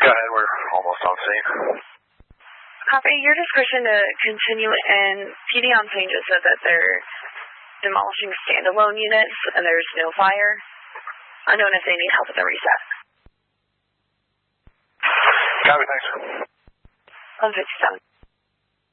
Go ahead, we're almost on scene. Copy, your description to continue, and PD on scene just said that they're demolishing standalone units and there's no fire. Unknown if they need help with the reset. Copy, thanks. 157.